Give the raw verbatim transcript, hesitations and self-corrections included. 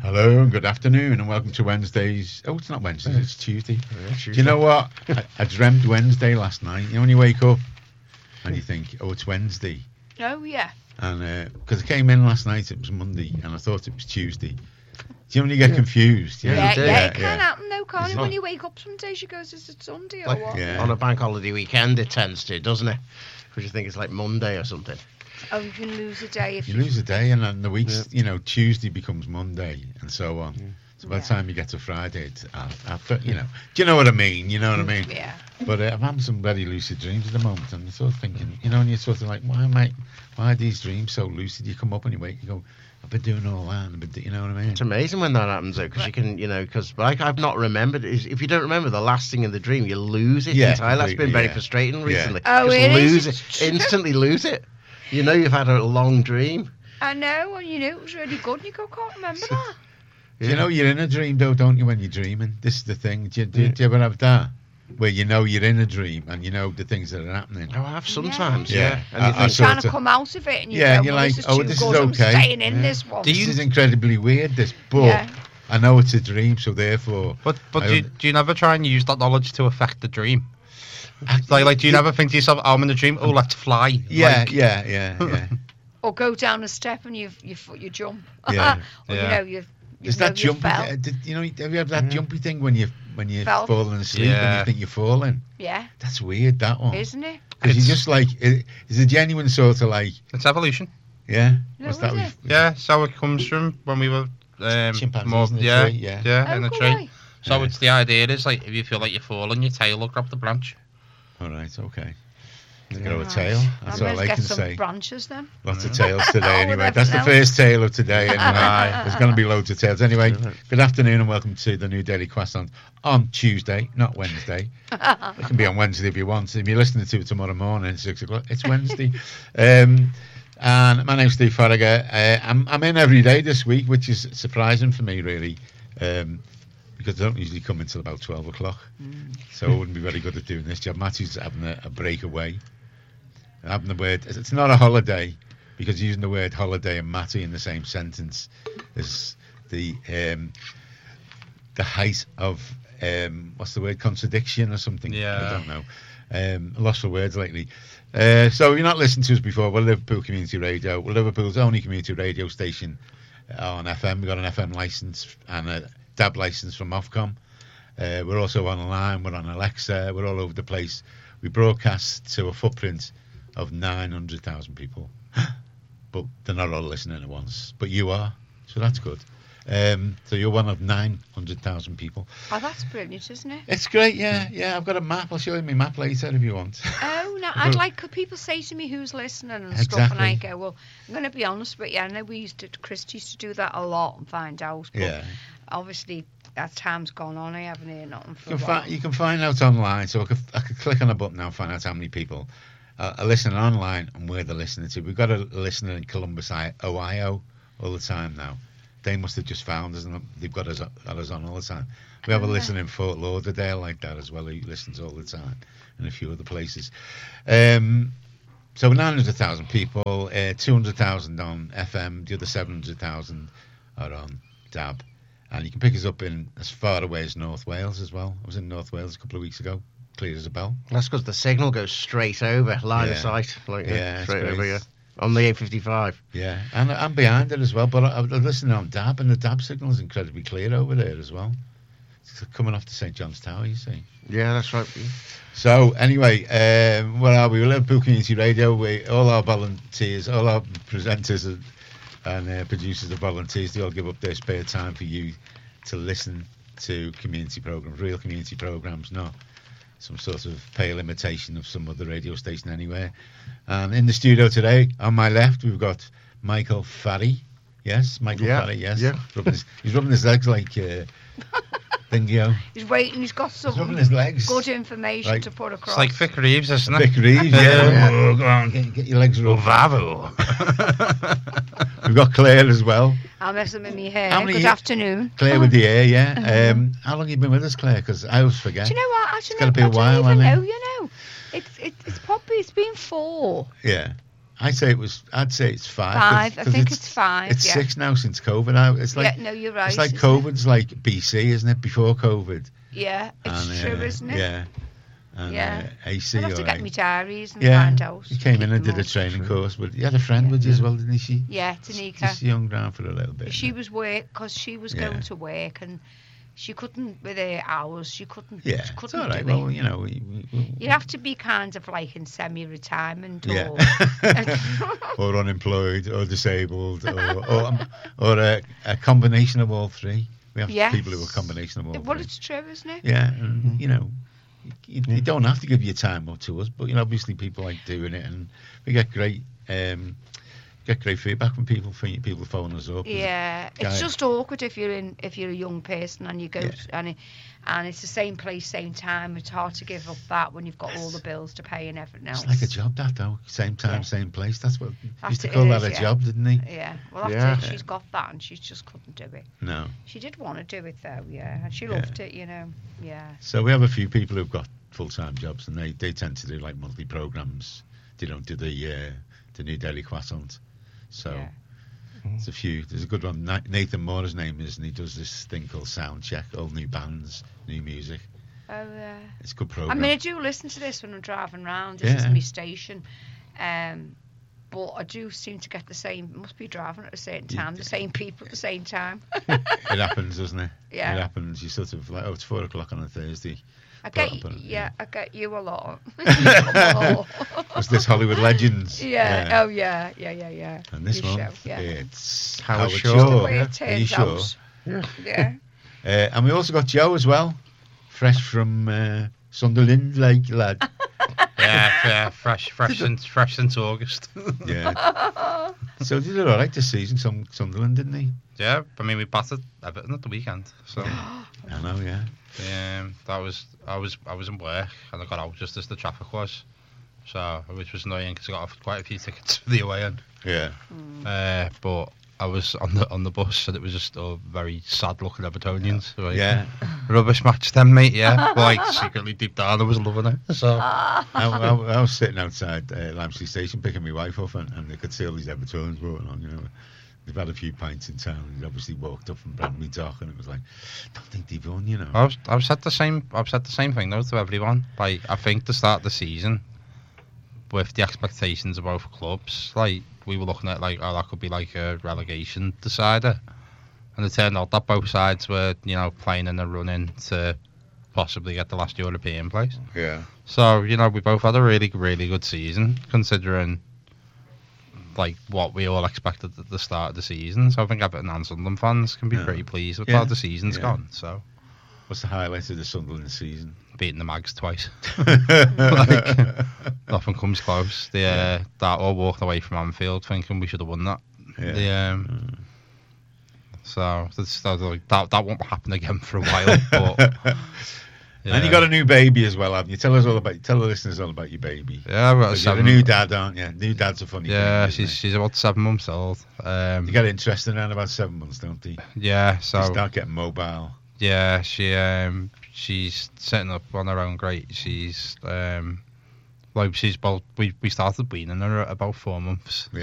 Hello and good afternoon and welcome to Wednesday's... Oh, it's not Wednesday, it's Tuesday. Yeah, Tuesday. Do you know what? I, I dreamt Wednesday last night. You know when you wake up and you think, oh, it's Wednesday. Oh, yeah. And because uh, I came in last night, it was Monday, and I thought it was Tuesday. Do you know when you get Yeah. confused? Yeah, Yeah, yeah, you do. it can happen though, can't It's it? not- When you wake up some days, you go, is it Sunday or Like, what? Yeah. On a bank holiday weekend, it tends to, doesn't it? Because you think it's like Monday or something. Oh, you can lose a day if You you... lose a day, and then the week's, you know, Tuesday becomes Monday, and so on. Yeah. So by the Yeah. time you get to Friday, it's uh, after, you know. Do you know what I mean? You know what I mean? Yeah. But uh, I'm having some very lucid dreams at the moment, and I'm sort of thinking, you know, and you're sort of like, why am I, why are these dreams so lucid? You come up and you wake, you go, I've been doing all that, and I've been, do-" you know what I mean? It's amazing when that happens, though, because you can, you know, because like I've not remembered. is- If you don't remember the last thing in the dream, you lose it Yeah, entirely. That's been completely, very yeah. frustrating Yeah. recently. Oh, Just it is? lose It's it, true. instantly lose it. You know you've had a long dream. I know, and you knew it was really good, and you go, can't remember that. Do you know you're in a dream, though, don't you, when you're dreaming? This is the thing. Do you, do, you- Yeah. do you ever have that? Where you know you're in a dream, and you know the things that are happening. Oh, I have sometimes, Yeah. yeah. And I- you I think, saw- Trying sort to of- come out of it, and you Yeah, go, you're well, like, this is oh, too this good, is I'm okay. staying in Yeah. this one. Do you- This is incredibly weird, this, but Yeah. I know it's a dream, so therefore... But but I do you, don't- do you never try and use that knowledge to affect the dream? I- Like like do you never think to yourself, oh, I'm in a dream, oh, let's fly? Yeah, Like, yeah, yeah, yeah. Or go down a step and you you foot you jump. Yeah. Or Yeah. you know you. You Is know that you jumpy? fell. uh, Did, you know, have you had that Yeah. jumpy thing when you when you're Fell. falling asleep and Yeah. you think you're falling? Yeah, That's weird, that one. isn't it? Because you It's- just like, it, it's a genuine sort of like, It's evolution. yeah. No, What's that? is we've- Yeah, so it comes from when we were um, Chimpanzees more, in a yeah, tree, yeah. yeah, Oh, in a go tree. away. So Yeah. it's the idea is like if you feel like you're falling, your tail will grab the branch. All right, okay. Yeah. Grow a Right. tail. I'm That's going all to I get can some say. branches then. Lots of Yeah. tails today, Oh, anyway. with That's the everything first tale of today, anyway. Aye. There's going to be loads of tales. Anyway, Right. good afternoon and welcome to the new Daily Croissant on Tuesday, not Wednesday. It can be on Wednesday if you want. If you're listening to it tomorrow morning at six o'clock, it's Wednesday. um, and my name's Steve Farragher. Uh, I'm, I'm in every day this week, which is surprising for me, really, um, because I don't usually come until about twelve o'clock. So I wouldn't be very good at doing this job. Matthew's having a, a breakaway. Having the word, it's not a holiday, because using the word holiday and Matty in the same sentence is the um, the height of um, what's the word, contradiction or something. Yeah. I don't know. Um, lost for words lately. Uh, so if you're not listening to us before, we're Liverpool Community Radio. We're Liverpool's only community radio station on F M. We've got an F M licence and a D A B licence from Ofcom. Uh, we're also online. We're on Alexa. We're all over the place. We broadcast to a footprint of nine hundred thousand people, but they're not all listening at once. But you are, so that's good. Um, so you're one of nine hundred thousand people. Oh, that's brilliant, isn't it? It's great, yeah, yeah. I've got a map. I'll show you my map later if you want. Oh, no, I'd like, could people say to me who's listening and stuff, and I Exactly. go, well, I'm going to be honest with you, I know we used to, Chris used to do that a lot and find out, but Yeah. obviously as time's gone on, I haven't heard nothing for You a can, while. find, you can find out online, so I could, I could click on a button now and find out how many people uh, are listening online and where they're listening to. We've got a listener in Columbus, I- Ohio, all the time now. They must have just found us, and they've got us, got us on all the time. We have a Oh, yeah. listener in Fort Lauderdale like that as well, who listens all the time, and a few other places. Um, so nine hundred thousand people, uh, two hundred thousand on F M, the other seven hundred thousand are on D A B. And you can pick us up in as far away as North Wales as well. I was in North Wales a couple of weeks ago, clear as a bell. that's because the signal goes straight over, line of Yeah. sight. Like, Yeah, it's straight great. over, yeah. On the A fifty-five. Yeah, and I'm behind it as well, but I, I'm listening on D A B, and the D A B signal is incredibly clear over there as well. It's coming off to Saint John's Tower, you see. Yeah, that's right. So anyway, um, where are we? We're Liverpool Community Radio. We all our volunteers, all our presenters and, and uh, producers are volunteers. They all give up their spare time for you to listen to community programs, real community programs, not some sort of pale imitation of some other radio station anywhere. And in the studio today, on my left, we've got Michael Farry. Yes, Michael Yeah, Farry. Yes, yeah. Rubbing his, he's rubbing his legs like uh, Thingio. He's waiting, he's got He's rubbing some his legs. good information Like- to put across. It's like Vic Reeves, isn't it? Vic Reeves, yeah. Yeah. Oh, go on, get, get your legs Oh, rubbed. bravo. We've got Claire as well. I'm messing with my hair. How many Good ye- afternoon. Claire with the hair, yeah. Uh-huh. Um, how long have you been with us, Claire? Because I always forget. Do you know what? I It's don't gotta know. be a I while, don't even hasn't know. it? You know, it's it, it's probably it's been four. Yeah. I'd say it was. I'd say it's five. Five. 'cause- I 'cause think it's five. It's yeah. six now since COVID. Now it's like yeah, no, you're right. it's like isn't it? COVID's like B C, isn't it? Before COVID. Yeah, it's And, true, uh, isn't it? Yeah. And, Yeah. Uh, A C. I'll have to or get A- my diaries and Yeah. find out. He came keep in and them did a all. training course, but you had a friend Yeah. with you as well, didn't he? She. Yeah, Tanika. She hung around for a little bit. She was work because she was Yeah. going to work and she couldn't with her hours. She couldn't. Yeah. she It's couldn't all right. do Well, it. you know. We, we, we, You'd have to be kind of like in semi-retirement Yeah. or. or unemployed, or disabled, or or, um, or a, a combination of all three. We have Yes. people who are a combination of all Well, three. it's true, isn't it? Yeah, and you know, you, you don't have to give your time up to us, but you know, obviously people like doing it, and we get great, um, get great feedback from people. From people phone us up. and- Yeah, Guy- it's just awkward if you're in if you're a young person and you go Yeah. to, and it, and it's the same place, same time. It's hard to give up that when you've got all the bills to pay and everything else. It's like a job, that though. Same time, Yeah. same place. That's what That's used to it, call it that is, a yeah. job, didn't he? Yeah, well that's Yeah. it. She's got that and she just couldn't do it. No. She did want to do it though, yeah, and she Yeah. loved it, you know. Yeah. So we have a few people who've got full-time jobs, and they, they tend to do like monthly programs. They don't do the uh, the New Daily Croissant. So Yeah. there's a few. There's a good one. Na- Nathan Moore, his name is, and he does this thing called Sound Check, all new bands, new music. Oh yeah. It's a good I program. mean, I do listen to this when I'm driving around. This Yeah. is my station. Um, but I do seem to get the same. Must be driving at a certain You- time, the same people at the same time. It happens, doesn't it? Yeah. It happens. You sort of like, oh, it's four o'clock on a Thursday. I Put get up on it, yeah, I get you a lot. What's this, Hollywood Legends? Yeah. Oh yeah. Yeah. Yeah. Yeah. And this Your one, show, yeah. it's Howard Howard Shore. Shore. The way it Are you turns sure? out. Yeah. Yeah. Uh, and we also got Joe as well, fresh from uh, Sunderland, like lad. Yeah, yeah, fresh, fresh since fresh since August. Yeah. So he did all right this season, some Sunderland, didn't he? Yeah, I mean we battered Everton at the weekend, so I know, yeah. um, that was I was I was in work and I got out just as the traffic was, so which was annoying because I got offered quite a few tickets for the away end. Yeah. Uh, but I was on the on the bus and it was just all very sad looking Evertonians. Like, Yeah. rubbish match then, mate. Yeah, but, like secretly deep down I was loving it. So I, I, I was sitting outside uh, Limesey Station picking my wife up, and, and they could see all these Evertonians walking on, you know. They've had a few pints in town, and they obviously walked up from Bradley Dock, and it was like, don't think they've won, you know. I've I've said the same I've said the same thing though to everyone. Like I think the start of the season, with the expectations of both clubs, like we were looking at like oh that could be like a relegation decider, and it turned out that both sides were you know playing in a run in to possibly get the last European place. Yeah. So you know we both had a really really good season considering like what we all expected at the start of the season. So I think Everton and Sunderland fans can be Yeah. pretty pleased with Yeah. how the season's Yeah. gone. So What's the highlight of the Sunderland season? beating the Mags twice. Like, nothing comes close. The, uh, that all walked away from Anfield thinking we should have won that. Yeah. The, um, so that's, that's like, that that won't happen again for a while. But yeah. And you got a new baby as well, haven't you? Tell us all about. Tell the listeners all about your baby. yeah, I've got a 'Cause you're a seven. new dad, aren't you? New dad's a funny yeah, thing. isn't she's it? she's about seven months old. Um, You get interested around about seven months, don't you? yeah, You so start getting mobile. yeah, she um she's setting up on her own. Great, she's um like she's about we we started weaning her at about four months. Yeah.